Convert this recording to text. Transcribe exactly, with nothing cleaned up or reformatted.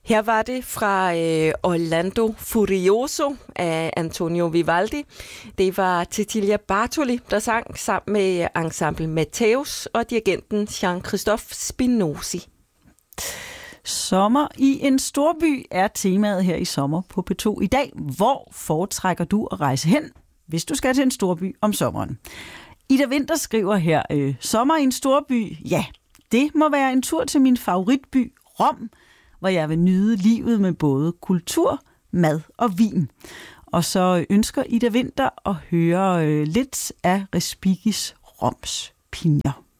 Her var det fra øh, Orlando Furioso af Antonio Vivaldi. Det var Cecilia Bartoli, der sang sammen med Ensemble Matthäus og dirigenten Jean-Christophe Spinozzi. Sommer i en storby er temaet her i Sommer på P to i dag. Hvor foretrækker du at rejse hen, hvis du skal til en storby om sommeren? Ida Winther skriver her, øh, sommer i en storby, ja, det må være en tur til min favoritby, Rom, hvor jeg vil nyde livet med både kultur, mad og vin. Og så ønsker Ida Winther at høre øh, lidt af Respigis Roms Pinjer.